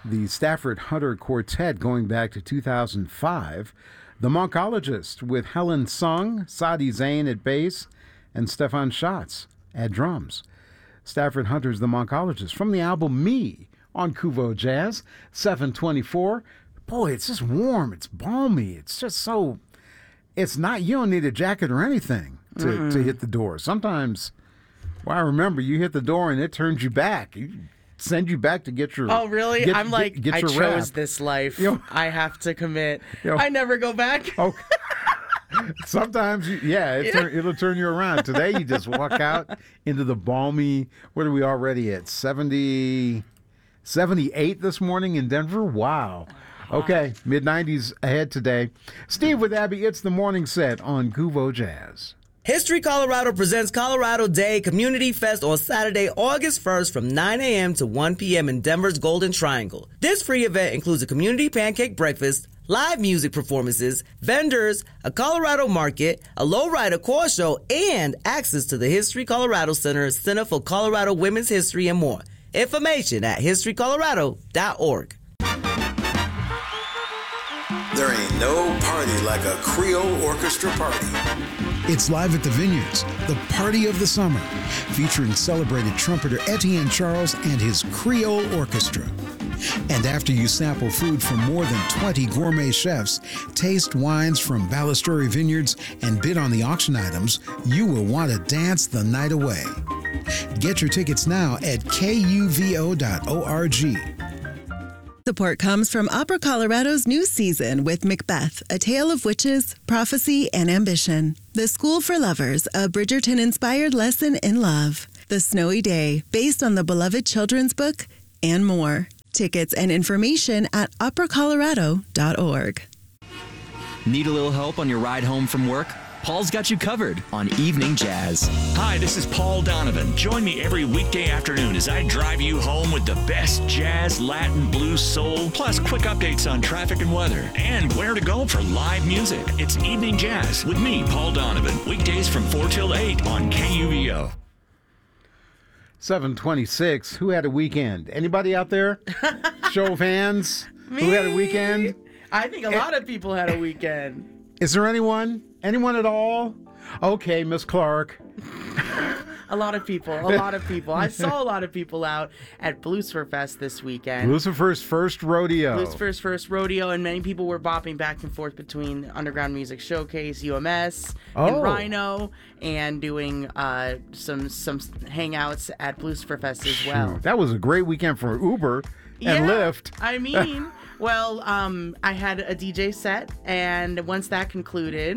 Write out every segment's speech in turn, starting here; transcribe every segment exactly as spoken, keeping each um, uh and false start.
the Stafford Hunter Quartet going back to two thousand five. The Monkologist with Helen Sung, Sadi Zain at bass, and Stefan Schatz at drums. Stafford Hunter's The Monkologist from the album Me on Kuvo Jazz, seven twenty-four. Boy, it's just warm. It's balmy. It's just so... It's not... You don't need a jacket or anything to, mm-hmm. to hit the door. Sometimes... Well, I remember you hit the door and it turns you back. You send you back to get your... Oh, really? Get, I'm like, get, get I your chose wrap. this life. You know, I have to commit. You know, I never go back. Oh, sometimes, you, yeah, it turn, it'll turn you around. Today, you just walk out into the balmy... What are we already at? seventy, seventy-eight this morning in Denver? Wow. Okay, mid nineties ahead today. Steve with Abby, it's the morning set on Kuvo Jazz. History Colorado presents Colorado Day Community Fest on Saturday, August first from nine a.m. to one p.m. in Denver's Golden Triangle. This free event includes a community pancake breakfast, live music performances, vendors, a Colorado market, a lowrider core show, and access to the History Colorado Center, Center for Colorado Women's History, and more. Information at history colorado dot org. There ain't no party like a Creole orchestra party. It's live at the Vineyards, the party of the summer, featuring celebrated trumpeter Etienne Charles and his Creole Orchestra. And after you sample food from more than twenty gourmet chefs, taste wines from Ballasturi Vineyards, and bid on the auction items, you will want to dance the night away. Get your tickets now at K U V O dot org. Support comes from Opera Colorado's new season with Macbeth, A Tale of Witches, Prophecy, and Ambition. The School for Lovers, a Bridgerton-inspired lesson in love. The Snowy Day, based on the beloved children's book, and more. Tickets and information at opera colorado dot org. Need a little help on your ride home from work? Paul's got you covered on Evening Jazz. Hi, this is Paul Donovan. Join me every weekday afternoon as I drive you home with the best jazz, Latin, blues, soul, plus quick updates on traffic and weather, and where to go for live music. It's Evening Jazz with me, Paul Donovan. Weekdays from four till eight on K U V O. seven twenty-six. Who had a weekend? Anybody out there? Show of hands. Me? Who had a weekend? I think a lot of people had a weekend. Is there anyone? Anyone at all? Okay, Miss Clark. A lot of people. A lot of people. I saw a lot of people out at Lucifer Fest this weekend. Lucifer's first rodeo. Lucifer's first rodeo, and many people were bopping back and forth between Underground Music Showcase, U M S, oh. and Rhino, and doing uh, some some hangouts at Lucifer Fest as well. That was a great weekend for Uber and yeah, Lyft. I mean... Well, um, I had a D J set, and once that concluded,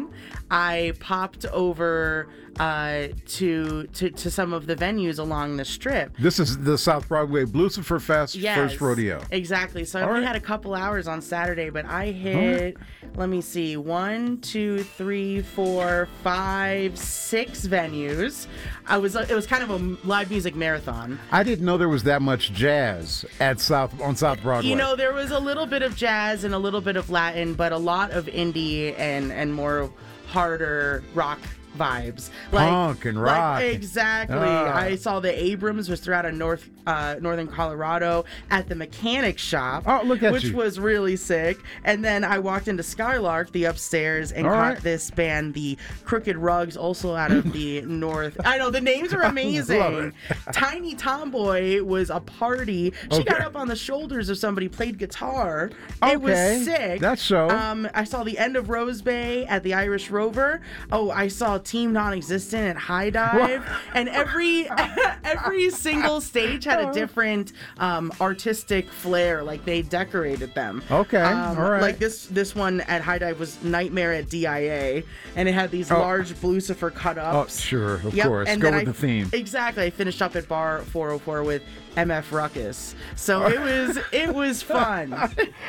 I popped over uh, to, to to some of the venues along the strip. This is the South Broadway Lucifer Fest yes, first rodeo. Exactly. So I All only right. had a couple hours on Saturday, but I hit, right. let me see, one, two, three, four, five, six venues. I was it was kind of a live music marathon. I didn't know there was that much jazz at South on South Broadway. You know, there was a little bit of jazz and a little bit of Latin, but a lot of indie and and more harder rock vibes. Like, Punk and rock. Like, exactly. Ah. I saw the Abrams was throughout a north uh, northern Colorado at the mechanic shop. Oh, look at which you. was really sick. And then I walked into Skylark, the upstairs, and All caught right. this band, the Crooked Rugs, also out of the north. I know the names are Love amazing. it. Tiny Tomboy was a party. She Okay. got up on the shoulders of somebody, played guitar. It was Okay. sick. That's so. Um, I saw the end of Rose Bay at the Irish Rover. Oh, I saw Team Non-Existent at High Dive, and every every single stage had a different um, artistic flair. Like they decorated them. Okay, Um, all right. Like this this one at High Dive was Nightmare at D I A, and it had these Oh. large Lucifer cut Oh, ups. sure, of Yep, course. and Go then with I- the theme. Exactly. I finished up at Bar four oh four with M F Ruckus. So it was it was fun.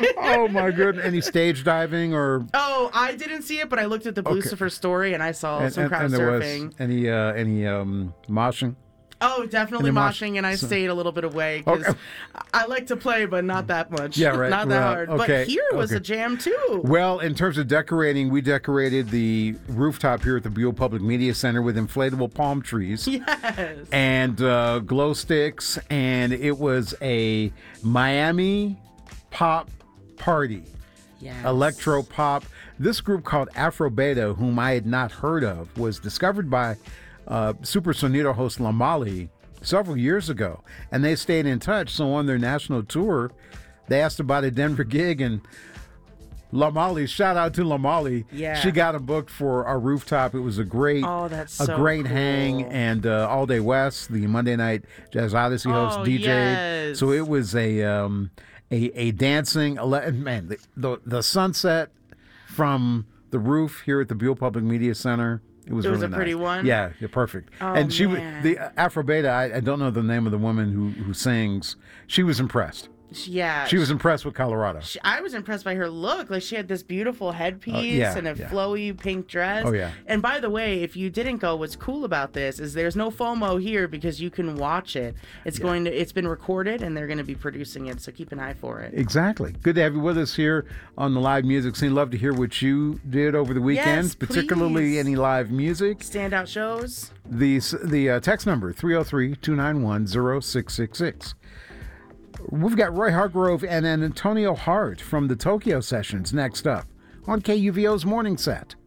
Oh my goodness! Any stage diving or Oh, I didn't see it, but I looked at the Okay. Lucifer story and I saw and, some and, crowd and there surfing. was any uh, any um, moshing? Oh, definitely And then mosh- moshing, and I so- stayed a little bit away because Okay. I like to play, but not that much. Yeah, right. Not that Well, hard. okay, But here was okay. a jam too. Well, in terms of decorating, we decorated the rooftop here at the Buell Public Media Center with inflatable palm trees. Yes. And uh, glow sticks, and it was a Miami pop party. Yes. Electro pop. This group called Afro Beta, whom I had not heard of, was discovered by uh, Super Sonido host Lamali several years ago, and they stayed in touch. So on their national tour, they asked about a Denver gig, and Lamali, shout out to Lamali. Yeah. She got them booked for our rooftop. It was a great, Oh, that's a so great cool. hang, and uh, All Day West, the Monday night Jazz Odyssey host, Oh, D J'd. yes. So it was a um, a, a dancing ele- man. The, the the sunset from the roof here at the Buell Public Media Center. It was It was really a pretty nice. one? Yeah, yeah, perfect. Oh, and she was man. the Afro Beta. I, I don't know the name of the woman who who sings. She was impressed. Yeah. She was impressed with Colorado. She, I was impressed by her look. Like, she had this beautiful headpiece Oh, yeah, and a yeah. flowy pink dress. Oh, yeah. And by the way, if you didn't go, what's cool about this is there's no FOMO here because you can watch it. It's going to. It's been recorded and they're going to be producing it. So keep an eye for it. Exactly. Good to have you with us here on the live music scene. Love to hear what you did over the weekends, Yes, particularly please. any live music. Standout shows. The the uh, text number three oh three, two nine one, oh six six six. We've got Roy Hargrove and Antonio Hart from the Tokyo Sessions next up on K U V O's Morning Set.